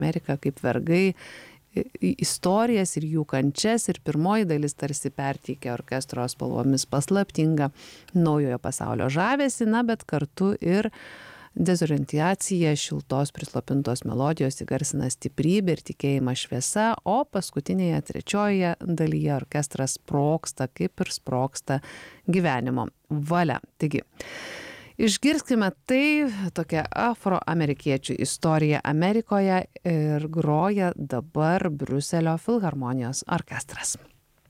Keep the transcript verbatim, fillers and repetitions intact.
Ameriką kaip vergai, istorijas ir jų kančias, ir pirmoji dalis tarsi perteikia orkestro spalvomis paslaptingą naujojo pasaulio žavesį, na, bet kartu ir dezorientacija, šiltos prislopintos melodijos įgarsina stiprybę ir tikėjimą šviesa, o paskutinėje trečiojoje dalyje orkestras sprogsta, kaip ir sprogsta gyvenimo valia. Taigi, išgirskime tai, tokia afroamerikiečių istorija Amerikoje, ir groja dabar Briuselio filharmonijos orkestras.